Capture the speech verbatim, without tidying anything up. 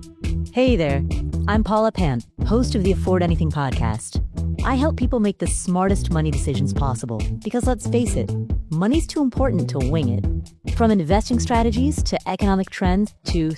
Hey there, I'm Paula Pant, host of the Afford Anything podcast. I help people make the smartest money decisions possible because let's face it, money's too important to wing it. From investing strategies to economic trends to